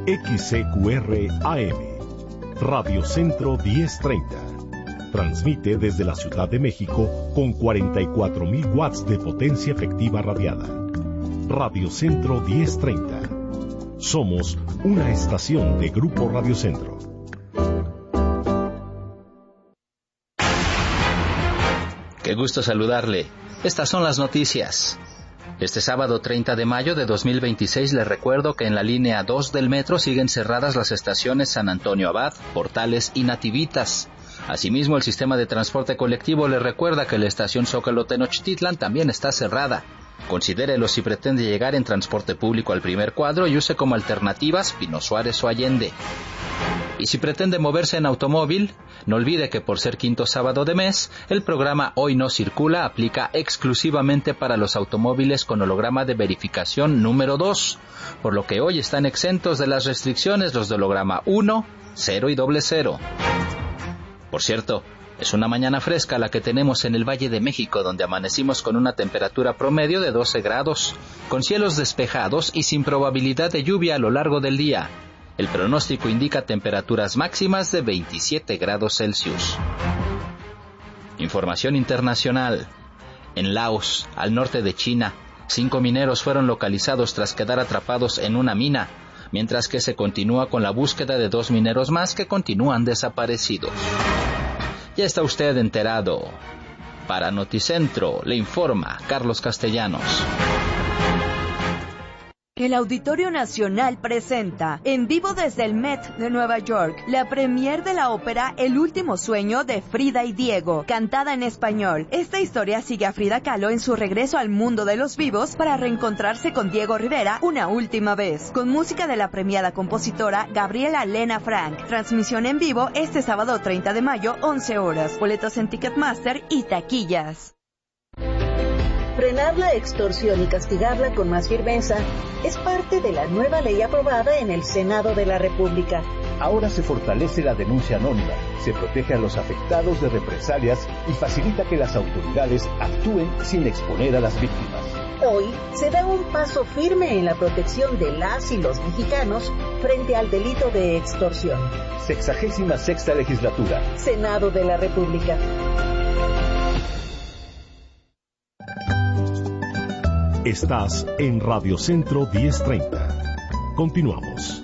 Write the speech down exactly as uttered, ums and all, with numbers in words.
X C Q R A M, Radio Centro diez treinta. Transmite desde la Ciudad de México con cuarenta y cuatro mil watts de potencia efectiva radiada. Radio Centro diez treinta. Somos una estación de Grupo Radio Centro. Qué gusto saludarle. Estas son las noticias. Este sábado treinta de mayo de dos mil veintiséis les recuerdo que en la línea dos del metro siguen cerradas las estaciones San Antonio Abad, Portales y Nativitas. Asimismo, el sistema de transporte colectivo les recuerda que la estación Zócalo Tenochtitlan también está cerrada. Considérelo si pretende llegar en transporte público al primer cuadro y use como alternativas Pino Suárez o Allende. Y si pretende moverse en automóvil, no olvide que por ser quinto sábado de mes, el programa Hoy No Circula aplica exclusivamente para los automóviles con holograma de verificación número dos, por lo que hoy están exentos de las restricciones los de holograma uno, cero y doble cero. Por cierto, es una mañana fresca la que tenemos en el Valle de México, donde amanecimos con una temperatura promedio de doce grados, con cielos despejados y sin probabilidad de lluvia a lo largo del día. El pronóstico indica temperaturas máximas de veintisiete grados Celsius. Información internacional. En Laos, al norte de China, cinco mineros fueron localizados tras quedar atrapados en una mina, mientras que se continúa con la búsqueda de dos mineros más que continúan desaparecidos. Ya está usted enterado. Para Noticentro le informa Carlos Castellanos. El Auditorio Nacional presenta, en vivo desde el Met de Nueva York, la premier de la ópera El Último Sueño de Frida y Diego, cantada en español. Esta historia sigue a Frida Kahlo en su regreso al mundo de los vivos para reencontrarse con Diego Rivera una última vez, con música de la premiada compositora Gabriela Lena Frank. Transmisión en vivo este sábado treinta de mayo, once horas. Boletos en Ticketmaster y taquillas. Frenar la extorsión y castigarla con más firmeza es parte de la nueva ley aprobada en el Senado de la República. Ahora se fortalece la denuncia anónima, se protege a los afectados de represalias y facilita que las autoridades actúen sin exponer a las víctimas. Hoy se da un paso firme en la protección de las y los mexicanos frente al delito de extorsión. Sexagésima sexta legislatura. Senado de la República. Estás en Radio Centro diez treinta. Continuamos.